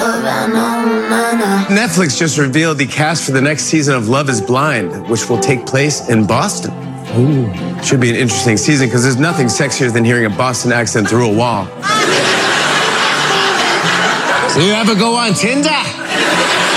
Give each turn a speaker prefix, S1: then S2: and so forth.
S1: Netflix just revealed the cast for the next season of Love is Blind, which will take place in Boston. Ooh. Should be an interesting season because there's nothing sexier than hearing a Boston accent through a wall.
S2: Do you ever go on Tinder?